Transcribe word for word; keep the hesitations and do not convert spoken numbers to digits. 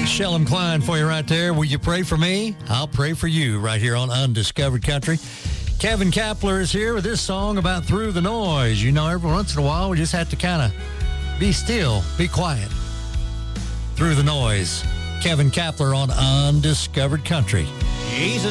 Shellam Klein for you right there. Will you pray for me? I'll pray for you right here on Undiscovered Country. Kevin Kapler is here with this song about Through the Noise. You know, every once in a while, we just have to kind of be still, be quiet. Through the Noise. Kevin Kapler on Undiscovered Country. Jesus.